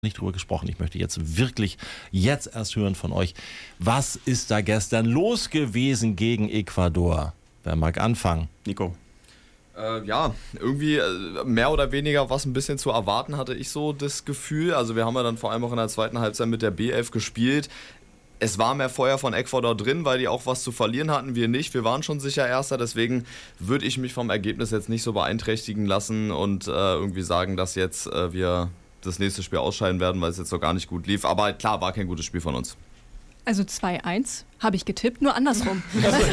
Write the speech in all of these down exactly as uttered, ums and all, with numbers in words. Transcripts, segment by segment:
nicht drüber gesprochen. Ich möchte jetzt wirklich jetzt erst hören von euch, was ist da gestern los gewesen gegen Ecuador? Wer mag anfangen? Nico. Äh, ja, irgendwie äh, mehr oder weniger was ein bisschen zu erwarten, hatte ich so das Gefühl. Also wir haben ja dann vor allem auch in der zweiten Halbzeit mit der B elf gespielt. Es war mehr Feuer von Ecuador drin, weil die auch was zu verlieren hatten, wir nicht. Wir waren schon sicher Erster, deswegen würde ich mich vom Ergebnis jetzt nicht so beeinträchtigen lassen und äh, irgendwie sagen, dass jetzt äh, wir das nächste Spiel ausscheiden werden, weil es jetzt noch gar nicht gut lief. Aber klar, war kein gutes Spiel von uns. Also zwei eins habe ich getippt, nur andersrum.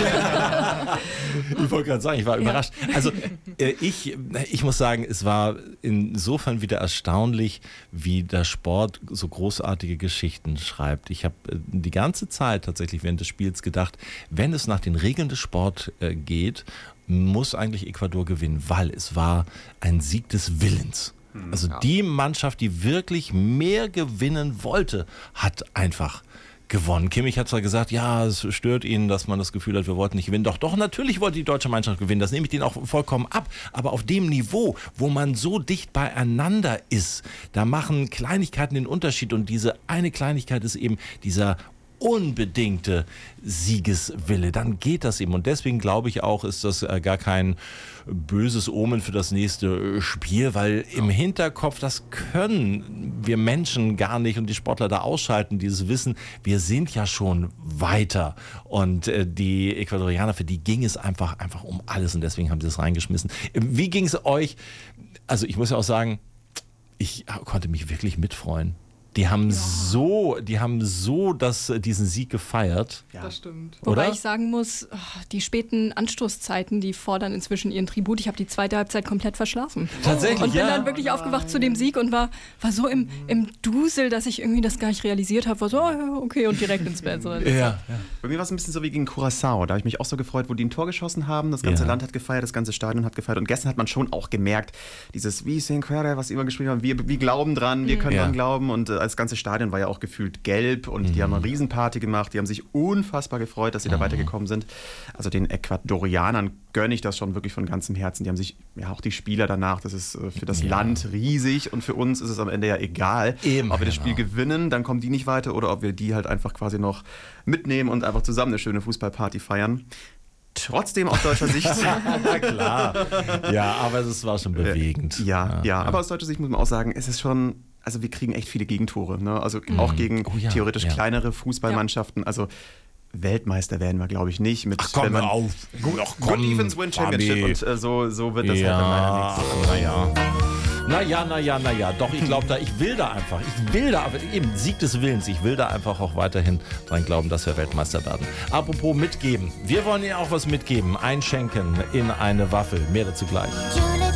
Ich wollte gerade sagen, ich war Ja. überrascht. Also äh, ich, ich muss sagen, es war insofern wieder erstaunlich, wie der Sport so großartige Geschichten schreibt. Ich habe äh, die ganze Zeit tatsächlich während des Spiels gedacht, wenn es nach den Regeln des Sports äh, geht, muss eigentlich Ecuador gewinnen, weil es war ein Sieg des Willens. Also ja. die Mannschaft, die wirklich mehr gewinnen wollte, hat einfach gewonnen. Kimmich hat zwar gesagt, ja, es stört ihn, dass man das Gefühl hat, wir wollten nicht gewinnen. Doch, doch, natürlich wollte die deutsche Mannschaft gewinnen. Das nehme ich denen auch vollkommen ab. Aber auf dem Niveau, wo man so dicht beieinander ist, da machen Kleinigkeiten den Unterschied. Und diese eine Kleinigkeit ist eben dieser unbedingte Siegeswille, dann geht das eben. Und deswegen glaube ich auch, ist das äh, gar kein böses Omen für das nächste äh, Spiel, weil im Hinterkopf, das können wir Menschen gar nicht und die Sportler da ausschalten, dieses Wissen, wir sind ja schon weiter. Und äh, die Ecuadorianer, für die ging es einfach, einfach um alles und deswegen haben sie es reingeschmissen. Wie ging es euch? Also ich muss ja auch sagen, ich konnte mich wirklich mitfreuen. Die haben ja. so, die haben so das, diesen Sieg gefeiert. Ja. Das stimmt. Oder? Wobei ich sagen muss, die späten Anstoßzeiten, die fordern inzwischen ihren Tribut. Ich habe die zweite Halbzeit komplett verschlafen. Tatsächlich, Und bin ja. dann wirklich aufgewacht zu dem Sieg und war, war so im, im Dusel, dass ich irgendwie das gar nicht realisiert habe. War so, oh, ja, okay, und direkt ins Bett. So. Ja, ja. Bei mir war es ein bisschen so wie gegen Curaçao. Da habe ich mich auch so gefreut, wo die ein Tor geschossen haben. Das ganze Ja. Land hat gefeiert, das ganze Stadion hat gefeiert. Und gestern hat man schon auch gemerkt, dieses wie Sinclair, was immer gespielt haben, wir, wir glauben dran, wir können Ja. dran glauben. Und äh, das ganze Stadion war ja auch gefühlt gelb. Und Mhm. die haben eine Riesenparty gemacht. Die haben sich unfassbar gefreut, dass sie Mhm. da weitergekommen sind. Also den Ecuadorianern gönne ich das schon wirklich von ganzem Herzen. Die haben sich, ja auch die Spieler danach, das ist äh, für das Ja. Land riesig. Und für uns ist es am Ende ja egal, Eben, ob wir das genau. Spiel gewinnen, dann kommen die nicht weiter. Oder ob wir die halt einfach quasi noch mitnehmen und einfach zusammen eine schöne Fußballparty feiern. Trotzdem aus deutscher Sicht. Na klar. Ja, aber es war schon bewegend. Ja, ja, aber aus deutscher Sicht muss man auch sagen, es ist schon, also wir kriegen echt viele Gegentore. Ne? Also Mhm. auch gegen Oh ja, theoretisch ja. kleinere Fußballmannschaften. Also Weltmeister werden wir, glaube ich, nicht. Mit, Ach komm, wenn man, hör auf. Ach, Good komm, Evens win Championship. Fabi. Und äh, so, so wird das halt dann Ja, leider nichts. naja. Naja, naja, naja. Doch, ich glaube da, ich will da einfach, ich will da, aber eben Sieg des Willens, ich will da einfach auch weiterhin dran glauben, dass wir Weltmeister werden. Apropos mitgeben. Wir wollen Ihnen auch was mitgeben. Einschenken in eine Waffel. Mehr dazu gleich. Julie